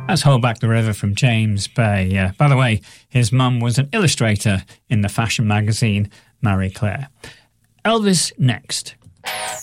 That's Hold Back the River from James Bay. By the way, his mum was an illustrator in the fashion magazine Marie Claire. Elvis next.